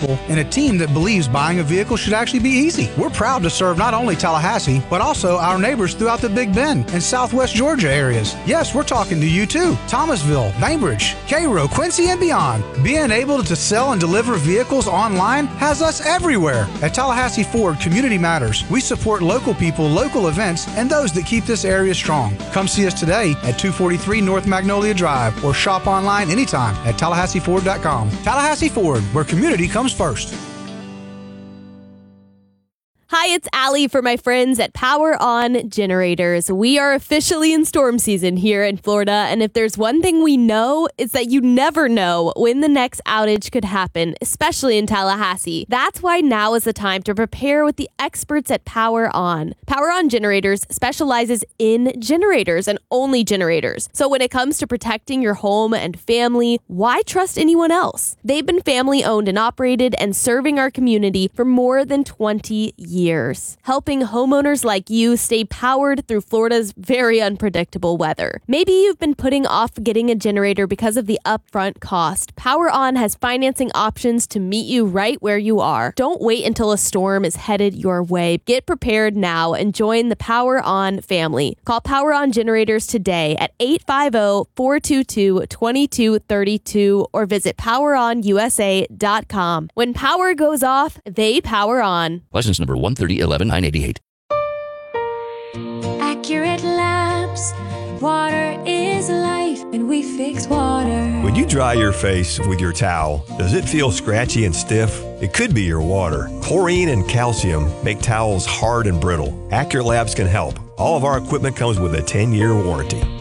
people and a team that believes buying a vehicle should actually be easy. We're proud to serve not only Tallahassee, but also our neighbors throughout the Big Bend and Southwest Georgia areas. Yes, we're talking to you too. Thomasville, Bainbridge, Cairo, Quincy, and beyond. Being able to sell and deliver vehicles online has us everywhere. At Tallahassee Ford, community matters. We support local people, local events, and those that keep this area strong. Come see us today at 243 North Magnolia Drive or shop online anytime at TallahasseeFord.com. Tallahassee Ford, where community comes first. Hi, it's Allie for my friends at Power On Generators. We are officially in storm season here in Florida, and if there's one thing we know, it's that you never know when the next outage could happen, especially in Tallahassee. That's why now is the time to prepare with the experts at Power On. Power On Generators specializes in generators and only generators. So when it comes to protecting your home and family, why trust anyone else? They've been family owned and operated and serving our community for more than 20 years, helping homeowners like you stay powered through Florida's very unpredictable weather. Maybe you've been putting off getting a generator because of the upfront cost. Power On has financing options to meet you right where you are. Don't wait until a storm is headed your way. Get prepared now and join the Power On family. Call Power On Generators today at 850-422-2232 or visit poweronusa.com. When power goes off, they power on. License number 130-11988. Accurate Labs. Water is life, and we fix water. When you dry your face with your towel, does it feel scratchy and stiff? It could be your water. Chlorine and calcium make towels hard and brittle. Accurate Labs can help. All of our equipment comes with a 10-year warranty.